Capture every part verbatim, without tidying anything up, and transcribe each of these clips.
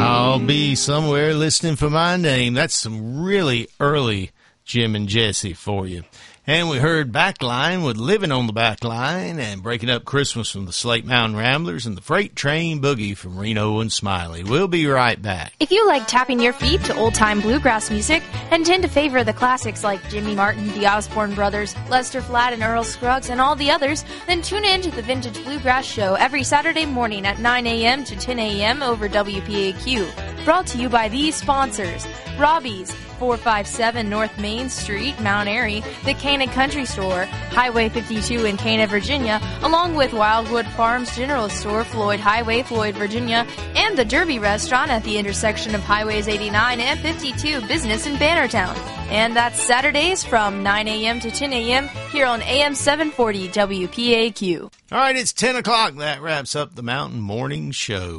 I'll be somewhere listening for my name. That's some really early Jim and Jesse for you. And we heard Backline with Living on the Backline and Breaking Up Christmas from the Slate Mountain Ramblers and the Freight Train Boogie from Reno and Smiley. We'll be right back. If you like tapping your feet to old-time bluegrass music and tend to favor the classics like Jimmy Martin, the Osborne Brothers, Lester Flatt and Earl Scruggs, and all the others, then tune in to the Vintage Bluegrass Show every Saturday morning at nine a.m. to ten a.m. over W P A Q. Brought to you by these sponsors: Robbie's, four fifty-seven North Main Street, Mount Airy, the Cana Country Store, Highway fifty-two in Cana, Virginia, along with Wildwood Farms General Store, Floyd Highway, Floyd, Virginia, and the Derby Restaurant at the intersection of Highways eighty-nine and fifty-two Business in Bannertown. And that's Saturdays from nine a.m. to ten a.m. here on A M seven forty W P A Q. All right, it's ten o'clock. That wraps up the Mountain Morning Show.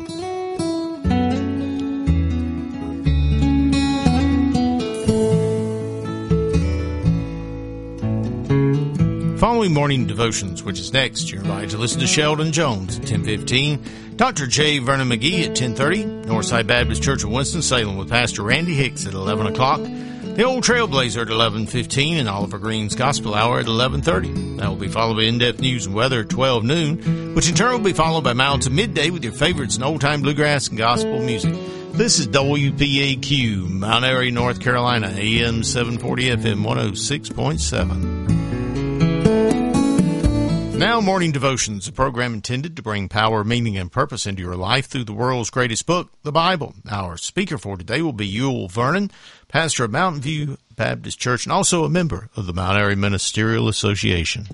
Following morning devotions, which is next, you're invited to listen to Sheldon Jones at ten fifteen, Doctor J. Vernon McGee at ten thirty, Northside Baptist Church of Winston-Salem with Pastor Randy Hicks at eleven o'clock, The Old Trailblazer at eleven fifteen, and Oliver Green's Gospel Hour at eleven thirty. That will be followed by in-depth news and weather at twelve noon, which in turn will be followed by Mountains of Midday with your favorites in old-time bluegrass and gospel music. This is W P A Q, Mount Airy, North Carolina, A M seven forty, F M one oh six point seven. Now, Morning Devotions, a program intended to bring power, meaning, and purpose into your life through the world's greatest book, the Bible. Our speaker for today will be Ewell Vernon, pastor of Mountain View Baptist Church and also a member of the Mount Airy Ministerial Association.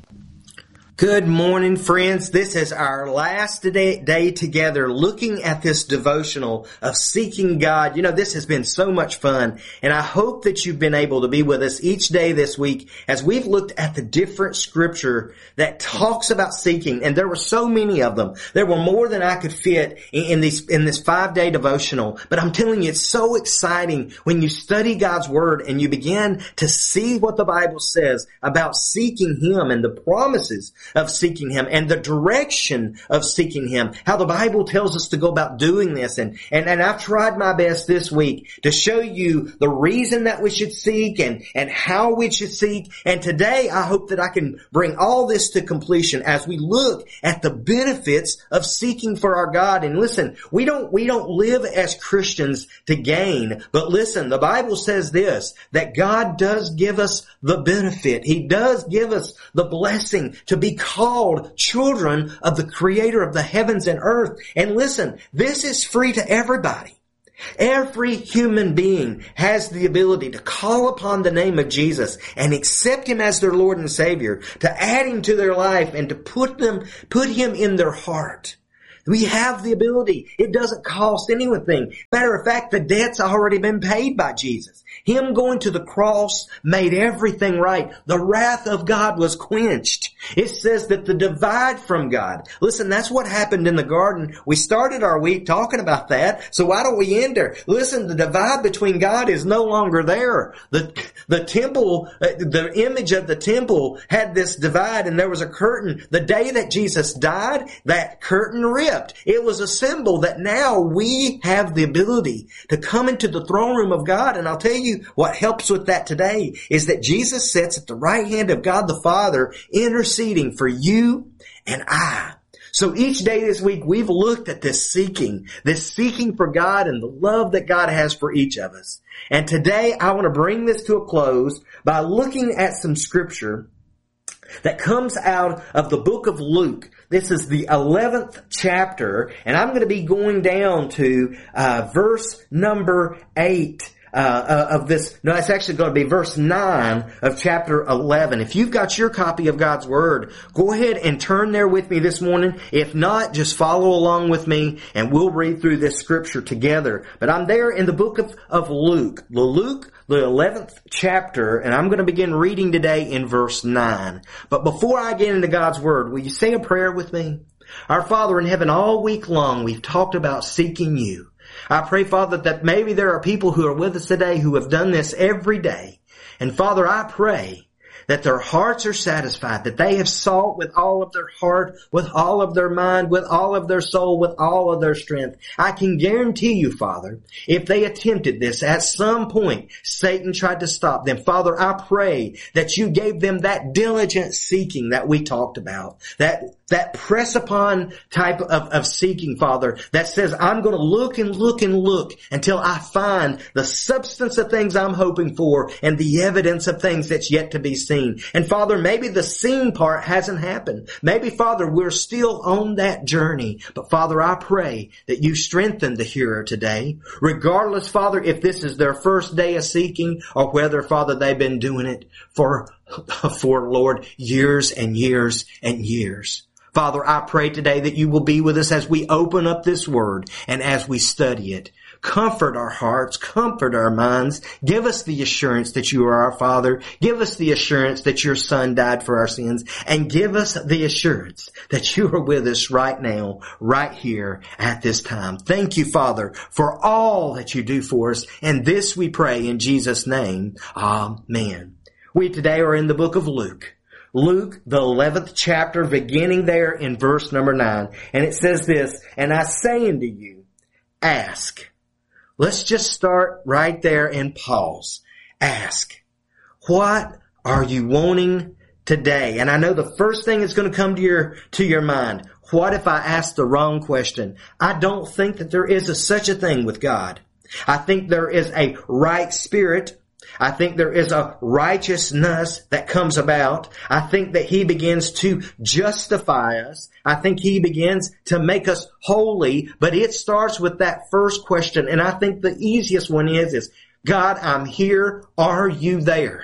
Good morning, friends. This is our last day, day together looking at this devotional of seeking God. You know, this has been so much fun, and I hope that you've been able to be with us each day this week as we've looked at the different scripture that talks about seeking, and there were so many of them. There were more than I could fit in, in, these, in this five-day devotional, but I'm telling you, it's so exciting when you study God's Word and you begin to see what the Bible says about seeking Him and the promises of seeking Him and the direction of seeking Him, how the Bible tells us to go about doing this. And, and, and I've tried my best this week to show you the reason that we should seek and, and how we should seek. And today I hope that I can bring all this to completion as we look at the benefits of seeking for our God. And listen, we don't, we don't live as Christians to gain, but listen, the Bible says this, that God does give us the benefit. He does give us the blessing to be called children of the Creator of the heavens and earth. And listen, this is free to everybody. Every human being has the ability to call upon the name of Jesus and accept Him as their Lord and Savior, to add Him to their life and to put them, put Him in their heart. We have the ability. It doesn't cost anything. Matter of fact, the debt's already been paid by Jesus. Him going to the cross made everything right. The wrath of God was quenched. It says that the divide from God. Listen, that's what happened in the garden. We started our week talking about that, so why don't we end there? Listen, the divide between God is no longer there. The, the temple, the image of the temple had this divide, and there was a curtain. The day that Jesus died, that curtain ripped. It was a symbol that now we have the ability to come into the throne room of God. And I'll tell you what helps with that today is that Jesus sits at the right hand of God the Father interceding for you and I. So each day this week we've looked at this seeking, this seeking for God and the love that God has for each of us. And today I want to bring this to a close by looking at some scripture that comes out of the book of Luke. This is the eleventh chapter, and I'm going to be going down to uh verse number eight. Uh, uh, of this, no, it's actually going to be verse nine of chapter eleven. If you've got your copy of God's Word, go ahead and turn there with me this morning. If not, just follow along with me and we'll read through this scripture together. But I'm there in the book of, of Luke, the Luke, the eleventh chapter, and I'm going to begin reading today in verse nine. But before I get into God's Word, will you say a prayer with me? Our Father in heaven, all week long we've talked about seeking you. I pray, Father, that maybe there are people who are with us today who have done this every day. And Father, I pray that their hearts are satisfied, that they have sought with all of their heart, with all of their mind, with all of their soul, with all of their strength. I can guarantee you, Father, if they attempted this, at some point, Satan tried to stop them. Father, I pray that you gave them that diligent seeking that we talked about, that that press upon type of, of seeking, Father, that says, I'm going to look and look and look until I find the substance of things I'm hoping for and the evidence of things that's yet to be seen. And Father, maybe the seen part hasn't happened. Maybe, Father, we're still on that journey. But Father, I pray that you strengthen the hearer today. Regardless, Father, if this is their first day of seeking or whether, Father, they've been doing it for, for Lord, years and years and years. Father, I pray today that you will be with us as we open up this word and as we study it. Comfort our hearts, comfort our minds. Give us the assurance that you are our Father. Give us the assurance that your Son died for our sins. And give us the assurance that you are with us right now, right here at this time. Thank you, Father, for all that you do for us. And this we pray in Jesus' name. Amen. We today are in the book of Luke. Luke, the eleventh chapter, beginning there in verse number nine. And it says this, and I say unto you, ask. Let's just start right there and pause. Ask. What are you wanting today? And I know the first thing that's going to come to your, to your mind. What if I ask the wrong question? I don't think that there is a, such a thing with God. I think there is a right spirit. I think there is a righteousness that comes about. I think that he begins to justify us. I think he begins to make us holy, but it starts with that first question. And I think the easiest one is, is God, I'm here. Are you there?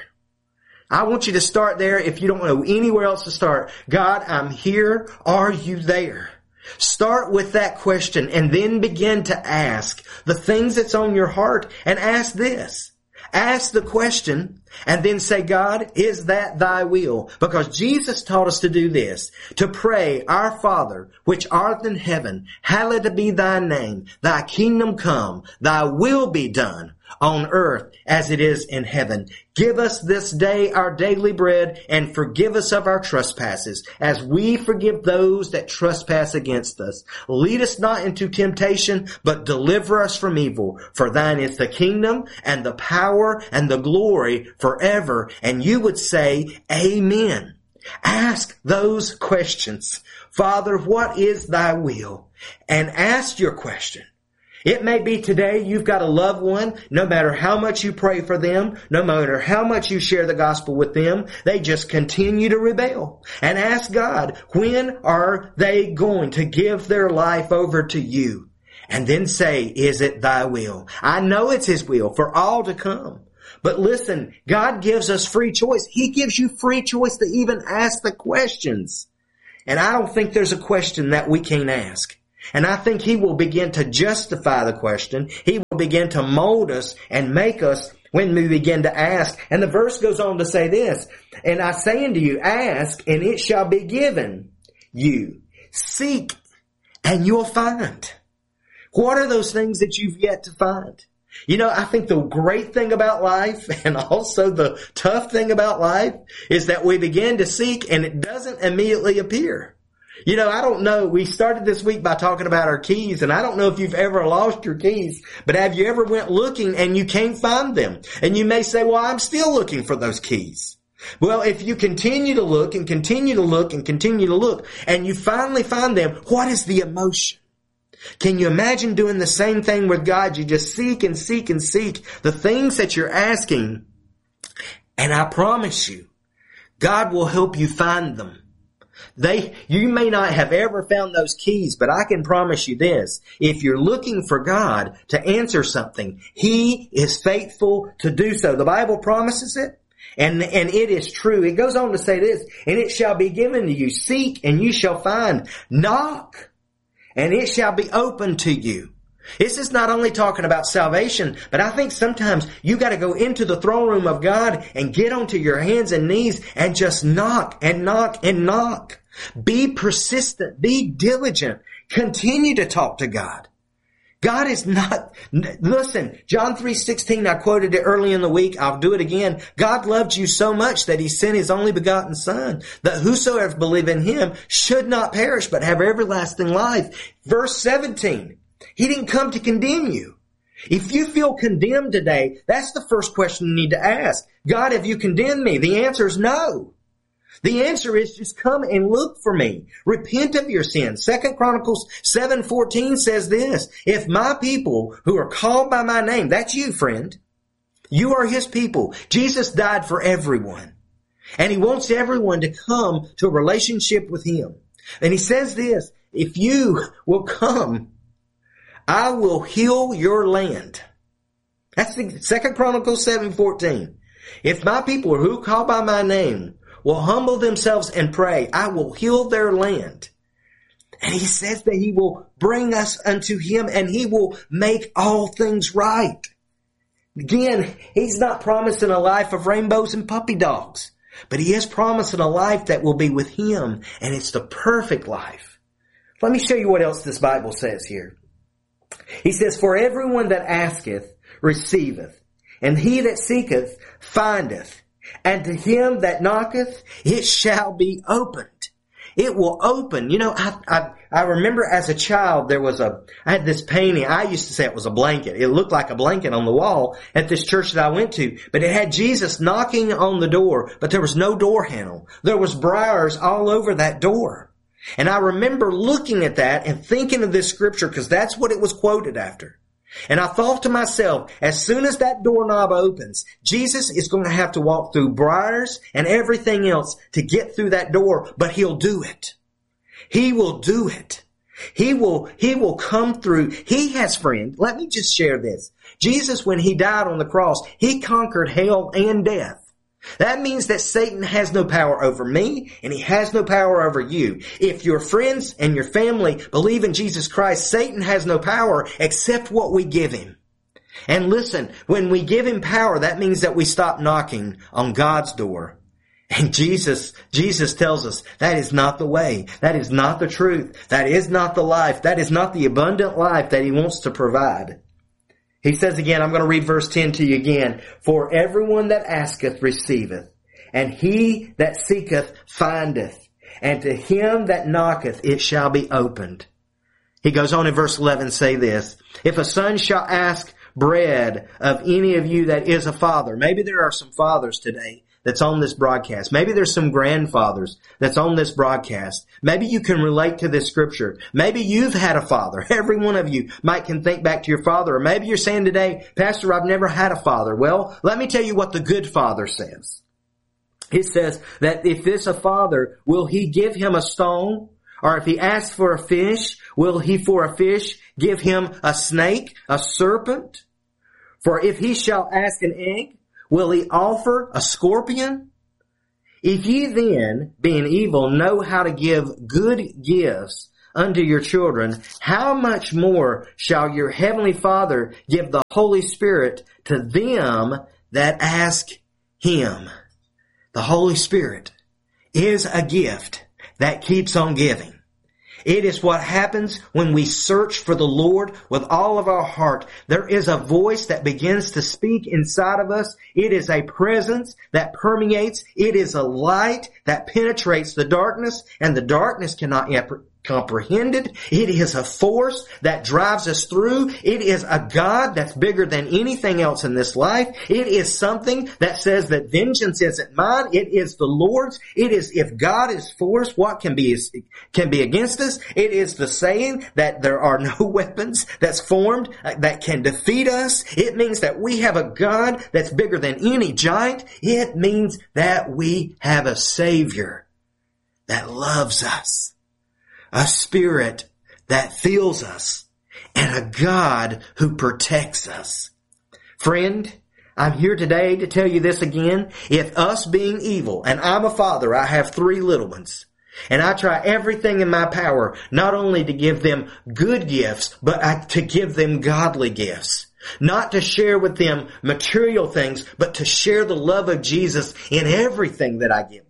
I want you to start there if you don't know anywhere else to start. God, I'm here. Are you there? Start with that question and then begin to ask the things that's on your heart and ask this. Ask the question and then say, God, is that thy will? Because Jesus taught us to do this, to pray, our Father, which art in heaven, hallowed be thy name, thy kingdom come, thy will be done on earth as it is in heaven. Give us this day our daily bread and forgive us of our trespasses as we forgive those that trespass against us. Lead us not into temptation, but deliver us from evil. For thine is the kingdom and the power and the glory forever. And you would say, Amen. Ask those questions. Father, what is thy will? And ask your question. It may be today you've got a loved one, no matter how much you pray for them, no matter how much you share the gospel with them, they just continue to rebel. And ask God, when are they going to give their life over to you? And then say, is it thy will? I know it's his will for all to come. But listen, God gives us free choice. He gives you free choice to even ask the questions. And I don't think there's a question that we can't ask. And I think he will begin to justify the question. He will begin to mold us and make us when we begin to ask. And the verse goes on to say this, and I say unto you, ask, and it shall be given you. Seek, and you'll find. What are those things that you've yet to find? You know, I think the great thing about life and also the tough thing about life is that we begin to seek and it doesn't immediately appear. You know, I don't know, we started this week by talking about our keys, and I don't know if you've ever lost your keys, but have you ever went looking and you can't find them? And you may say, well, I'm still looking for those keys. Well, if you continue to look and continue to look and continue to look, and you finally find them, what is the emotion? Can you imagine doing the same thing with God? You just seek and seek and seek the things that you're asking, and I promise you, God will help you find them. They, you may not have ever found those keys, but I can promise you this. If you're looking for God to answer something, he is faithful to do so. The Bible promises it, and, and it is true. It goes on to say this, and it shall be given to you. Seek, and you shall find. Knock, and it shall be opened to you. This is not only talking about salvation, but I think sometimes you got to go into the throne room of God and get onto your hands and knees and just knock and knock and knock. Be persistent. Be diligent. Continue to talk to God. God is not, listen, John three sixteen, I quoted it early in the week. I'll do it again. God loved you so much that he sent his only begotten son, that whosoever believe in him should not perish, but have everlasting life. Verse seventeen, he didn't come to condemn you. If you feel condemned today, that's the first question you need to ask. God, have you condemned me? The answer is no. The answer is just come and look for me. Repent of your sins. Second Chronicles seven fourteen says this, if my people who are called by my name, that's you, friend. You are his people. Jesus died for everyone. And he wants everyone to come to a relationship with him. And he says this, if you will come, I will heal your land. That's the Second Chronicles seven fourteen. If my people who are called by my name will humble themselves and pray, I will heal their land. And he says that he will bring us unto him and he will make all things right. Again, he's not promising a life of rainbows and puppy dogs, but he is promising a life that will be with him, and it's the perfect life. Let me show you what else this Bible says here. He says, for everyone that asketh receiveth, and he that seeketh findeth, and to him that knocketh, it shall be opened. It will open. You know, I, I, I remember as a child, there was a, I had this painting. I used to say it was a blanket. It looked like a blanket on the wall at this church that I went to, but it had Jesus knocking on the door, but there was no door handle. There was briars all over that door. And I remember looking at that and thinking of this scripture because that's what it was quoted after. And I thought to myself, as soon as that doorknob opens, Jesus is going to have to walk through briars and everything else to get through that door, but he'll do it. He will do it. He will, he will come through. He has, friend, let me just share this. Jesus, when he died on the cross, he conquered hell and death. That means that Satan has no power over me and he has no power over you. If your friends and your family believe in Jesus Christ, Satan has no power except what we give him. And listen, when we give him power, that means that we stop knocking on God's door. And Jesus, Jesus tells us that is not the way. That is not the truth. That is not the life. That is not the abundant life that he wants to provide. He says again, I'm going to read verse ten to you again. For everyone that asketh receiveth, and he that seeketh findeth, and to him that knocketh it shall be opened. He goes on in verse eleven, say this, if a son shall ask bread of any of you that is a father, maybe there are some fathers today that's on this broadcast. Maybe there's some grandfathers that's on this broadcast. Maybe you can relate to this scripture. Maybe you've had a father. Every one of you might can think back to your father. Or maybe you're saying today, Pastor, I've never had a father. Well, let me tell you what the good father says. It says that if this a father, will he give him a stone? Or if he asks for a fish, will he for a fish give him a snake, a serpent? For if he shall ask an egg, will he offer a scorpion? If ye then, being evil, know how to give good gifts unto your children, how much more shall your heavenly Father give the Holy Spirit to them that ask him? The Holy Spirit is a gift that keeps on giving. It is what happens when we search for the Lord with all of our heart. There is a voice that begins to speak inside of us. It is a presence that permeates. It is a light that penetrates the darkness, and the darkness cannot comprehended. It is a force that drives us through. It is a God that's bigger than anything else in this life. It is something that says that vengeance isn't mine. It is the Lord's. It is, if God is for us, what can be, can be against us? It is the saying that there are no weapons that's formed that can defeat us. It means that we have a God that's bigger than any giant. It means that we have a Savior that loves us. A Spirit that fills us, and a God who protects us. Friend, I'm here today to tell you this again. If us being evil, and I'm a father, I have three little ones, and I try everything in my power, not only to give them good gifts, but I, to give them godly gifts. Not to share with them material things, but to share the love of Jesus in everything that I give them.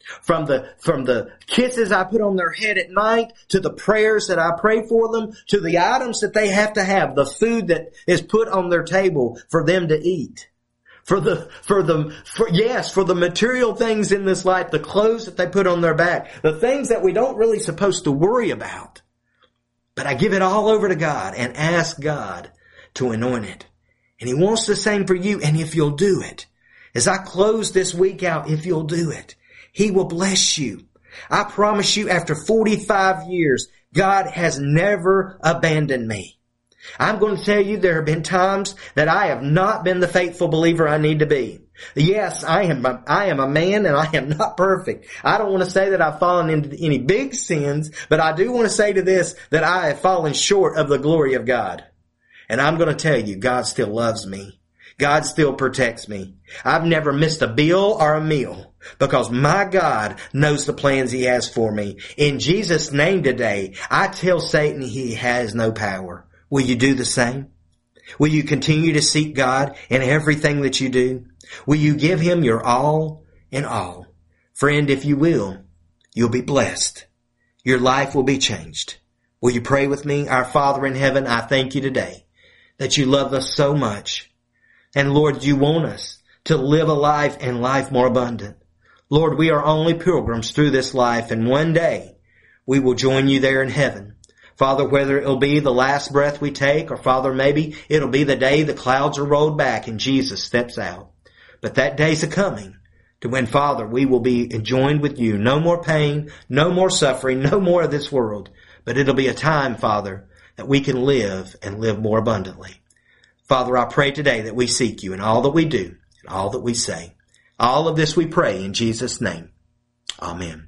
From the, from the kisses I put on their head at night, to the prayers that I pray for them, to the items that they have to have, the food that is put on their table for them to eat. For the, for the, for, yes, for the material things in this life, the clothes that they put on their back, the things that we don't really supposed to worry about. But I give it all over to God and ask God to anoint it. And He wants the same for you. And if you'll do it, as I close this week out, if you'll do it, He will bless you. I promise you, after forty-five years, God has never abandoned me. I'm going to tell you, there have been times that I have not been the faithful believer I need to be. Yes, I am, a, I am a man and I am not perfect. I don't want to say that I've fallen into any big sins, but I do want to say to this that I have fallen short of the glory of God. And I'm going to tell you, God still loves me. God still protects me. I've never missed a bill or a meal because my God knows the plans He has for me. In Jesus' name today, I tell Satan he has no power. Will you do the same? Will you continue to seek God in everything that you do? Will you give Him your all in all? Friend, if you will, you'll be blessed. Your life will be changed. Will you pray with me? Our Father in heaven, I thank You today that You love us so much. And Lord, You want us to live a life and life more abundant. Lord, we are only pilgrims through this life, and one day we will join You there in heaven. Father, whether it'll be the last breath we take, or Father, maybe it'll be the day the clouds are rolled back and Jesus steps out. But that day's a coming to when, Father, we will be joined with You. No more pain, no more suffering, no more of this world. But it'll be a time, Father, that we can live and live more abundantly. Father, I pray today that we seek You in all that we do and all that we say. All of this we pray in Jesus' name. Amen.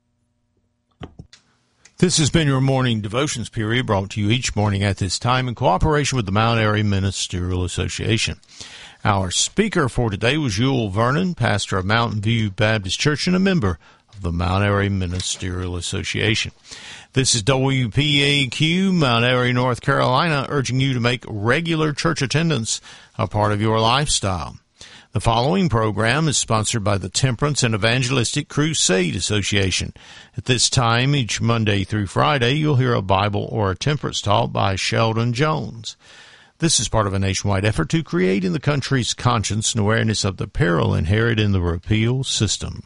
This has been your morning devotions period, brought to you each morning at this time in cooperation with the Mount Airy Ministerial Association. Our speaker for today was Yul Vernon, pastor of Mountain View Baptist Church and a member of the Mount Airy Ministerial Association. This is W P A Q, Mount Airy, North Carolina, urging you to make regular church attendance a part of your lifestyle. The following program is sponsored by the Temperance and Evangelistic Crusade Association. At this time, each Monday through Friday, you'll hear a Bible or a temperance talk by Sheldon Jones. This is part of a nationwide effort to create in the country's conscience an awareness of the peril inherent in the repeal system.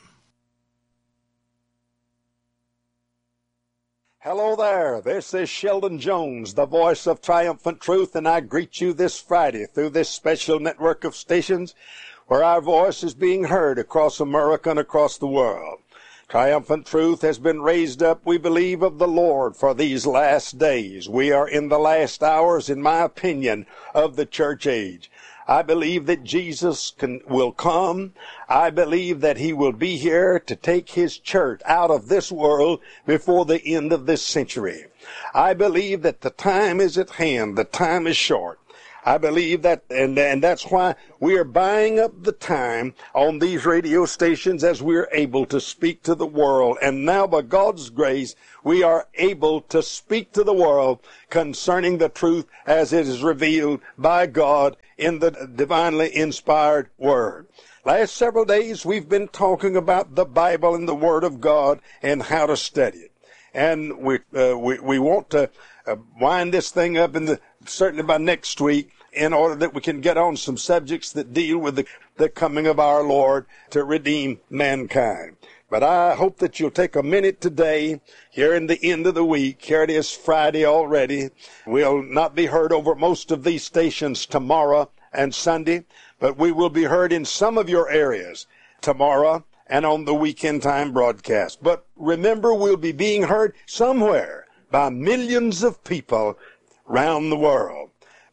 Hello there, this is Sheldon Jones, the voice of triumphant truth, and I greet you this Friday through this special network of stations where our voice is being heard across America and across the world. Triumphant truth has been raised up, we believe, of the Lord for these last days. We are in the last hours, in my opinion, of the church age. I believe that Jesus can, will come. I believe that He will be here to take His church out of this world before the end of this century. I believe that the time is at hand. The time is short. I believe that, and, and that's why we are buying up the time on these radio stations as we're able to speak to the world. And now, by God's grace, we are able to speak to the world concerning the truth as it is revealed by God in the divinely inspired Word. Last several days, we've been talking about the Bible and the Word of God and how to study it. And we uh, we, we want to uh, wind this thing up in the certainly by next week, in order that we can get on some subjects that deal with the, the coming of our Lord to redeem mankind. But I hope that you'll take a minute today, here in the end of the week. Here it is Friday already. We'll not be heard over most of these stations tomorrow and Sunday, but we will be heard in some of your areas tomorrow and on the weekend time broadcast. But remember, we'll be being heard somewhere by millions of people around the world.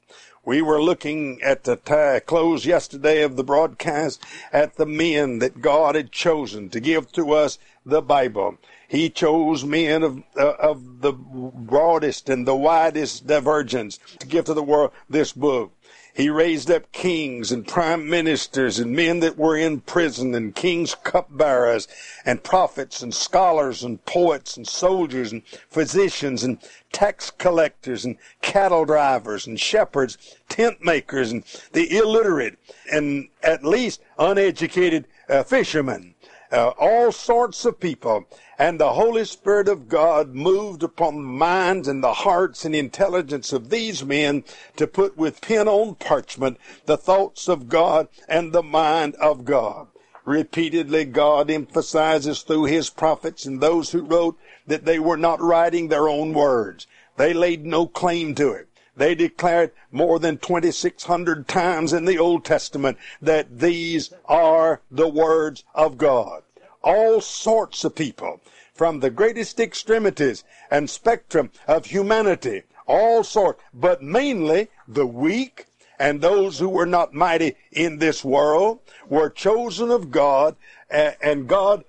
We were looking at the t- close yesterday of the broadcast at the men that God had chosen to give to us the Bible. He chose men of, uh, of the broadest and the widest divergence to give to the world this book. He raised up kings and prime ministers and men that were in prison and kings' cupbearers and prophets and scholars and poets and soldiers and physicians and tax collectors and cattle drivers and shepherds, tent makers and the illiterate and at least uneducated uh, fishermen. uh, all sorts of people. And the Holy Spirit of God moved upon the minds and the hearts and intelligence of these men to put with pen on parchment the thoughts of God and the mind of God. Repeatedly, God emphasizes through his prophets and those who wrote that they were not writing their own words. They laid no claim to it. They declared more than twenty-six hundred times in the Old Testament that these are the words of God. All sorts of people, from the greatest extremities and spectrum of humanity, all sorts, but mainly the weak and those who were not mighty in this world, were chosen of God, and God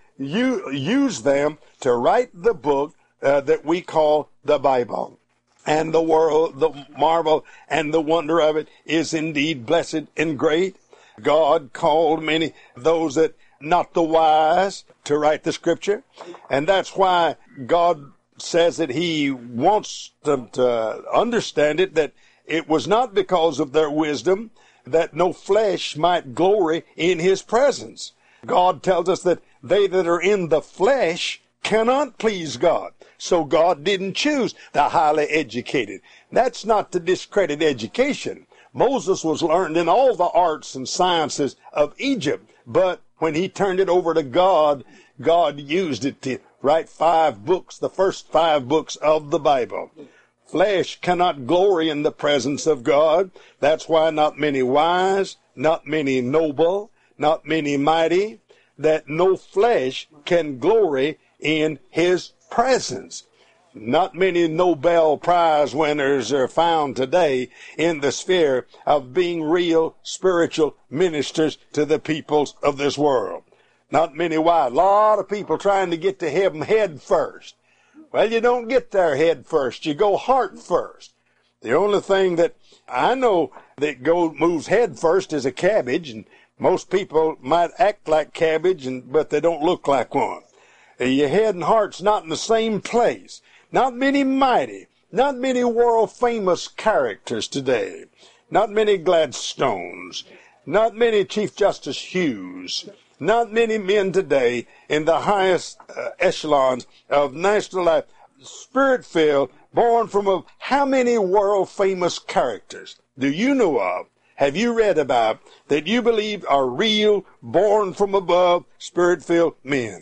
used them to write the book uh, that we call the Bible. And the world, the marvel and the wonder of it is indeed blessed and great. God called many, those that not the wise, to write the scripture. And that's why God says that he wants them to understand it, that it was not because of their wisdom that no flesh might glory in his presence. God tells us that they that are in the flesh cannot please God. So God didn't choose the highly educated. That's not to discredit education. Moses was learned in all the arts and sciences of Egypt, but when he turned it over to God, God used it to write five books, the first five books of the Bible. Flesh cannot glory in the presence of God. That's why not many wise, not many noble, not many mighty, that no flesh can glory in his presence. Not many Nobel Prize winners are found today in the sphere of being real spiritual ministers to the peoples of this world. Not many wise. A lot of people trying to get to heaven head first. Well, you don't get there head first. You go heart first. The only thing that I know that goes moves head first is a cabbage, and most people might act like cabbage, and but they don't look like one. Your head and heart's not in the same place. Not many mighty, not many world-famous characters today. Not many Gladstones. Not many Chief Justice Hughes. Not many men today in the highest uh, echelons of national life, spirit-filled, born from a, how many world-famous characters do you know of, have you read about, that you believe are real, born from above, spirit-filled men?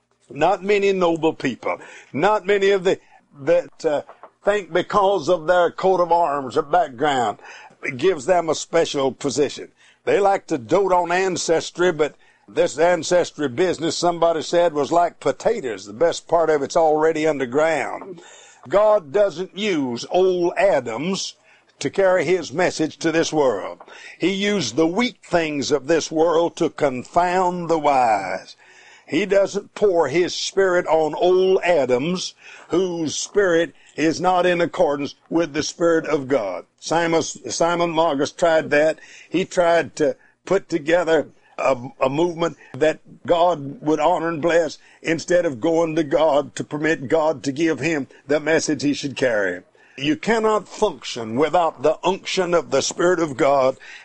Not many noble people. Not many of the that uh, think because of their coat of arms or background it gives them a special position. They like to dote on ancestry, but this ancestry business, somebody said, was like potatoes. The best part of it's already underground. God doesn't use old Adams to carry his message to this world. He used the weak things of this world to confound the wise. He doesn't pour his spirit on old Adams, whose spirit is not in accordance with the Spirit of God. Simon, Simon Magus tried that. He tried to put together a, a movement that God would honor and bless instead of going to God to permit God to give him the message he should carry. You cannot function without the unction of the Spirit of God